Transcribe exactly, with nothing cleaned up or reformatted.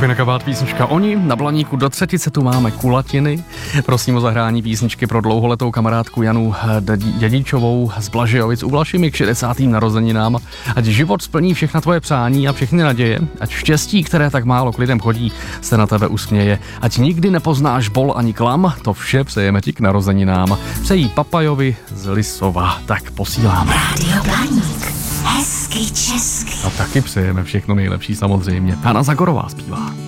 Skupina Kabát, písnička Oni. Na Blaníku do třetice tu máme kulatiny. Prosím o zahrání písničky pro dlouholetou kamarádku Janu Dědičovou z Blažejovic u Vlašimi k šedesátým narozeninám. Ať život splní všechna tvoje přání a všechny naděje. Ať štěstí, které tak málo k lidem chodí, se na tebe usměje. Ať nikdy nepoznáš bol ani klam. To vše přejeme ti k narozeninám. Přejí Papajovi z Lisova. Tak posíláme. Rádio Blaník. Hezky česky. A taky přejeme všechno nejlepší samozřejmě. Hana Zagorová zpívá.